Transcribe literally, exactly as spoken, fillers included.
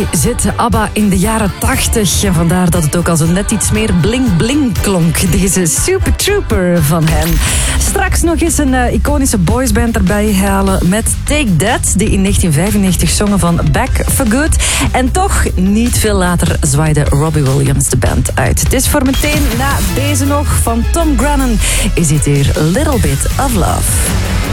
zit ABBA in de jaren tachtig. En vandaar dat het ook al zo net iets meer bling-bling klonk. Deze Super Trooper van hen. Straks nog eens een uh, iconische boysband erbij halen met Take That, die in negentien vijfennegentig zongen van Back for Good. En toch, niet veel later zwaaide Robbie Williams de band uit. Het is voor meteen na deze nog van Tom Grennan. Is dit hier Little Bit of Love.